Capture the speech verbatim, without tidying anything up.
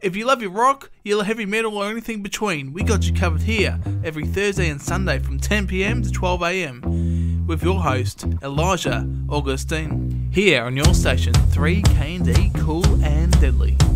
If you love your rock, you love heavy metal or anything between, we got you covered here every Thursday and Sunday from ten p m to twelve a m with your host, Elijah Augustine, here on your station three K and D Cool and Deadly.